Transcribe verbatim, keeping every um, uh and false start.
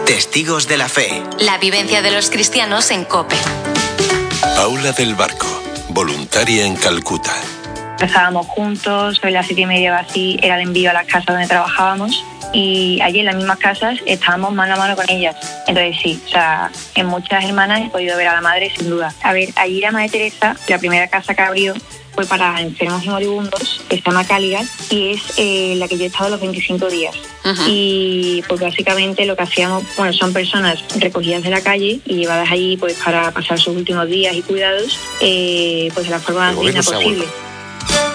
Testigos de la Fe. La vivencia de los cristianos en COPE. Paula del Barco, voluntaria en Calcuta. Estábamos juntos, sobre las siete y media o así era el envío a las casas donde trabajábamos y allí en las mismas casas estábamos mano a mano con ellas. Entonces sí, o sea, en muchas hermanas he podido ver a la madre sin duda. A ver, allí la Madre Teresa, la primera casa que abrió fue para enfermos y moribundos, que se llama Cáligas, y es eh, la que yo he estado los veinticinco días. Uh-huh. Y pues básicamente lo que hacíamos, bueno, son personas recogidas de la calle y llevadas allí pues para pasar sus últimos días y cuidados, eh, pues de la forma más digna posible.